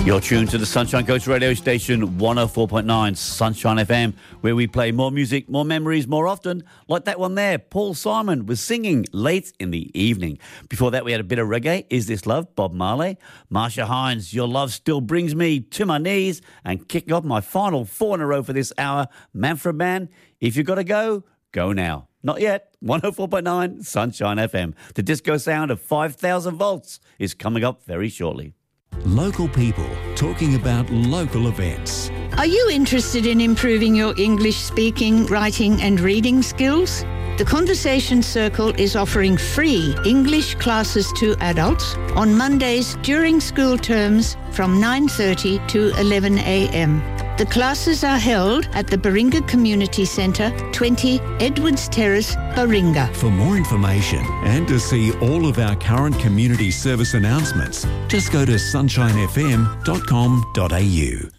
You're tuned to the Sunshine Coast radio station, 104.9 Sunshine FM, where we play more music, more memories, more often. Like that one there, Paul Simon was singing Late in the Evening. Before that, we had a bit of reggae, Is This Love, Bob Marley. Marsha Hines, Your Love Still Brings Me to My Knees. And kicking off my final 4 in a row for this hour, Manfred Mann, If You've Got to Go, Go Now. Not yet. 104.9 Sunshine FM. The disco sound of 5,000 volts is coming up very shortly. Local people talking about local events. Are you interested in improving your English speaking, writing and reading skills? The Conversation Circle is offering free English classes to adults on Mondays during school terms from 9:30 to 11 a.m. The classes are held at the Baringa Community Centre, 20 Edwards Terrace, Baringa. For more information and to see all of our current community service announcements, just go to sunshinefm.com.au.